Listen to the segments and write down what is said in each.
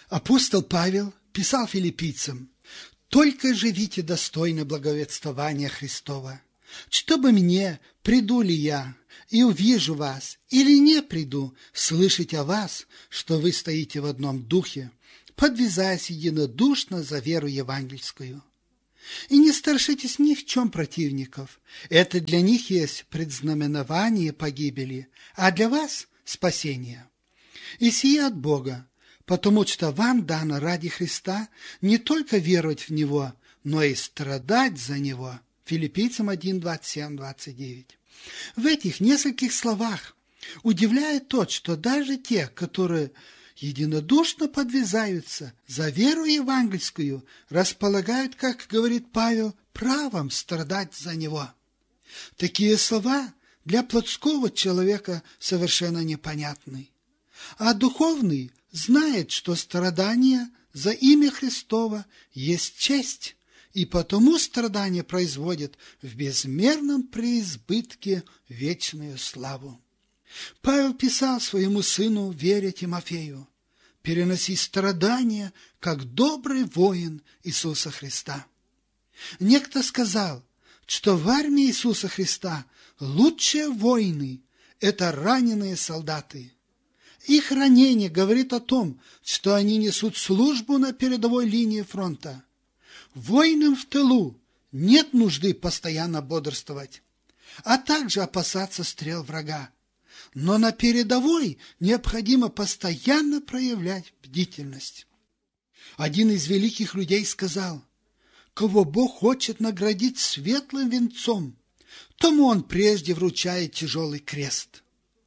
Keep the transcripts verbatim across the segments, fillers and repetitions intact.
Апостол Павел писал филиппийцам: «Только живите достойно благовествования Христова, чтобы мне, приду ли я и увижу вас, или не приду, слышать о вас, что вы стоите в одном духе, подвязаясь единодушно за веру евангельскую. И не страшитесь ни в чем противников, это для них есть предзнаменование погибели, а для вас спасение. И сие от Бога, потому что вам дано ради Христа не только веровать в Него, но и страдать за Него». Филиппийцам один, двадцать семь, двадцать девять. В этих нескольких словах удивляет то, что даже те, которые единодушно подвязаются за веру евангельскую, располагают, как говорит Павел, правом страдать за него. Такие слова для плотского человека совершенно непонятны. А духовный знает, что страдание за имя Христово есть честь, и потому страдание производит в безмерном преизбытке вечную славу. Павел писал своему сыну Вере Тимофею: «Переноси страдания, как добрый воин Иисуса Христа». Некто сказал, что в армии Иисуса Христа лучшие воины – это раненые солдаты. Их ранение говорит о том, что они несут службу на передовой линии фронта. Воинам в тылу нет нужды постоянно бодрствовать, а также опасаться стрел врага. Но на передовой необходимо постоянно проявлять бдительность. Один из великих людей сказал: «Кого Бог хочет наградить светлым венцом, тому Он прежде вручает тяжелый крест».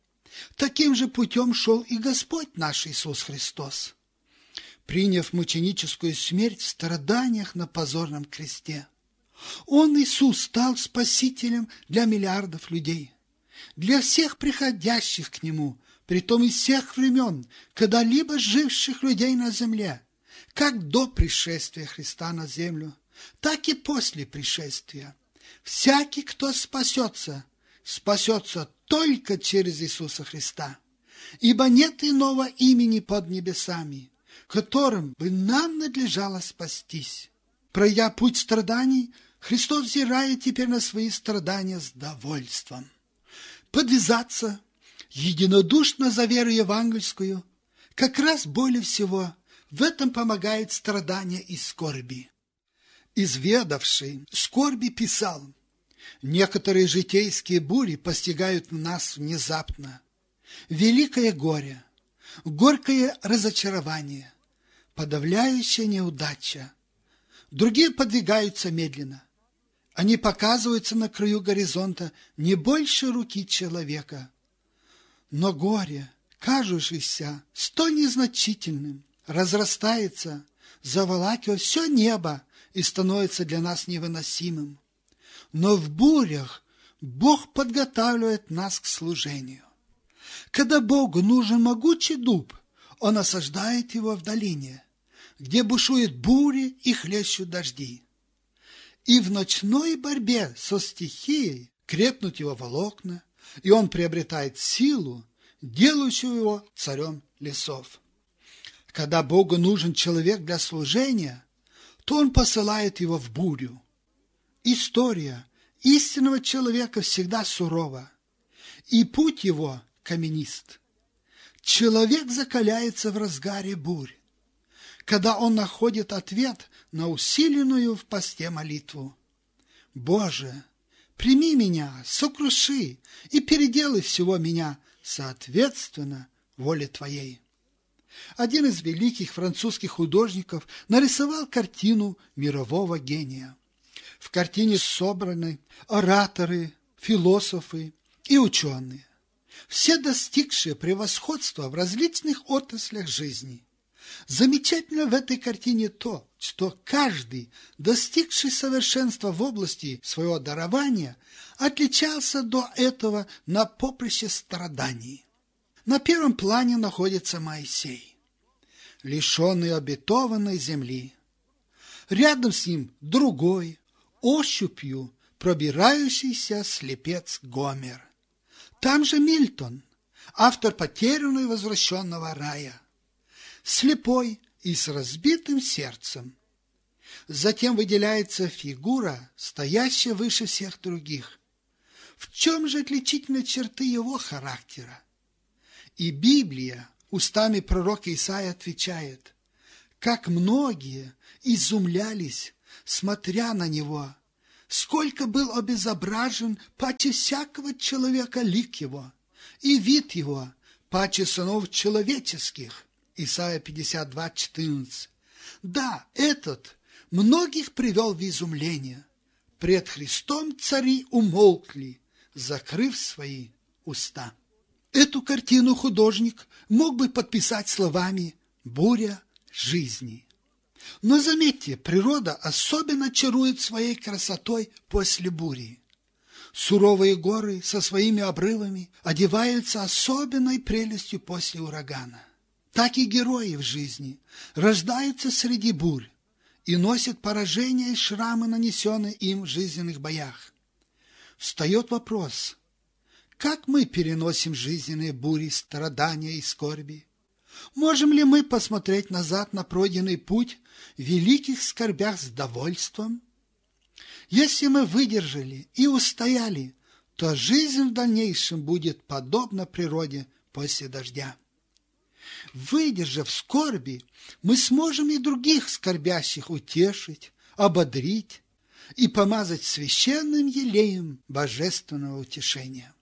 Таким же путем шел и Господь наш Иисус Христос, приняв мученическую смерть в страданиях на позорном кресте. Он, Иисус, стал спасителем для миллиардов людей, для всех приходящих к Нему, притом из всех времен, когда-либо живших людей на земле, как до пришествия Христа на землю, так и после пришествия. Всякий, кто спасется, спасется только через Иисуса Христа, ибо нет иного имени под небесами, которым бы нам надлежало спастись. Пройдя путь страданий, Христос взирает теперь на свои страдания с довольством. Подвязаться единодушно за веру евангельскую как раз более всего в этом помогает страдания и скорби. Изведавший скорби писал: «Некоторые житейские бури постигают нас внезапно. Великое горе, горькое разочарование, подавляющая неудача. Другие подвигаются медленно. Они показываются на краю горизонта не больше руки человека. Но горе, кажущееся столь незначительным, разрастается, заволакивая все небо и становится для нас невыносимым. Но в бурях Бог подготавливает нас к служению. Когда Богу нужен могучий дуб, Он осаждает его в долине, где бушуют бури и хлещут дожди. И в ночной борьбе со стихией крепнут его волокна, и он приобретает силу, делающую его царем лесов. Когда Богу нужен человек для служения, то Он посылает его в бурю. История истинного человека всегда сурова, и путь его каменист. Человек закаляется в разгаре бурь, когда он находит ответ на усиленную в посте молитву: «Боже, прими меня, сокруши и переделай всего меня соответственно воле Твоей». Один из великих французских художников нарисовал картину мирового гения. В картине собраны ораторы, философы и ученые, все достигшие превосходства в различных отраслях жизни. Замечательно в этой картине то, что каждый, достигший совершенства в области своего дарования, отличался до этого на поприще страданий. На первом плане находится Моисей, лишенный обетованной земли. Рядом с ним другой, ощупью пробирающийся слепец Гомер. Там же Мильтон, автор потерянного и возвращенного рая. Слепой, и с разбитым сердцем. Затем выделяется фигура, стоящая выше всех других. В чем же отличительные черты его характера? И Библия устами пророка Исаии отвечает: как многие изумлялись, смотря на него, сколько был обезображен паче всякого человека лик его, и вид его паче сынов человеческих. Исайя пятьдесят два, четырнадцать. Да, этот многих привел в изумление. Пред Христом цари умолкли, закрыв свои уста. Эту картину художник мог бы подписать словами «буря жизни». Но заметьте, природа особенно чарует своей красотой после бури. Суровые горы со своими обрывами одеваются особенной прелестью после урагана. Так и герои в жизни рождаются среди бурь и носят поражения и шрамы, нанесенные им в жизненных боях. Встает вопрос: как мы переносим жизненные бури, страдания и скорби? Можем ли мы посмотреть назад на пройденный путь в великих скорбях с довольством? Если мы выдержали и устояли, то жизнь в дальнейшем будет подобна природе после дождя. Выдержав скорби, мы сможем и других скорбящих утешить, ободрить и помазать священным елеем божественного утешения.